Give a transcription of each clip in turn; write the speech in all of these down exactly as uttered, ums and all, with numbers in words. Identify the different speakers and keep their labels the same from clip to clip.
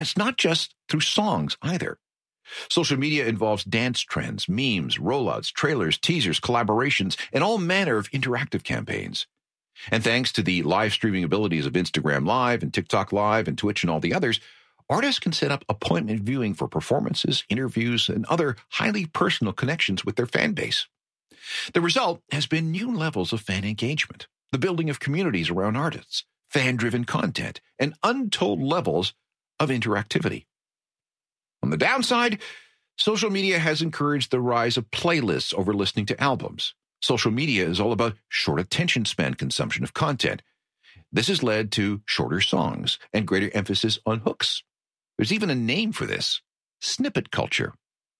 Speaker 1: It's not just through songs either. Social media involves dance trends, memes, rollouts, trailers, teasers, collaborations, and all manner of interactive campaigns. And thanks to the live streaming abilities of Instagram Live and TikTok Live and Twitch and all the others, artists can set up appointment viewing for performances, interviews, and other highly personal connections with their fan base. The result has been new levels of fan engagement, the building of communities around artists, fan-driven content, and untold levels of interactivity. On the downside, social media has encouraged the rise of playlists over listening to albums. Social media is all about short attention span consumption of content. This has led to shorter songs and greater emphasis on hooks. There's even a name for this: snippet culture.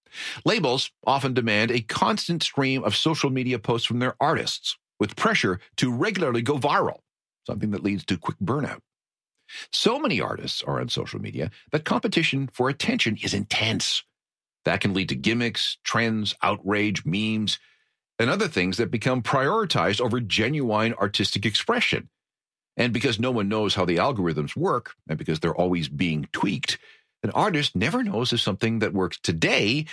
Speaker 1: Labels often demand a constant stream of social media posts from their artists, with pressure to regularly go viral, something that leads to quick burnout. So many artists are on social media that competition for attention is intense. That can lead to gimmicks, trends, outrage, memes, and other things that become prioritized over genuine artistic expression. And because no one knows how the algorithms work, and because they're always being tweaked, an artist never knows if something that works today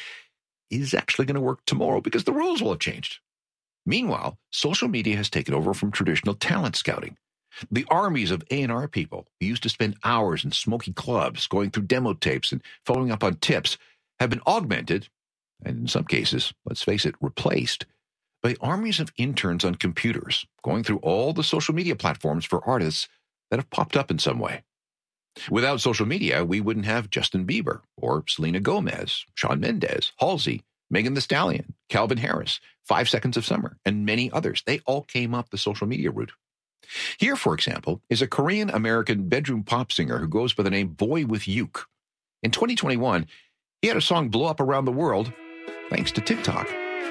Speaker 1: is actually going to work tomorrow because the rules will have changed. Meanwhile, social media has taken over from traditional talent scouting. The armies of A and R people who used to spend hours in smoky clubs going through demo tapes and following up on tips have been augmented, and in some cases, let's face it, replaced, by armies of interns on computers going through all the social media platforms for artists that have popped up in some way. Without social media, we wouldn't have Justin Bieber or Selena Gomez, Shawn Mendes, Halsey, Megan Thee Stallion, Calvin Harris, Five Seconds of Summer, and many others. They all came up the social media route. Here, for example, is a Korean-American bedroom pop singer who goes by the name Boy with Uke. In twenty twenty-one, he had a song blow up around the world thanks to TikTok.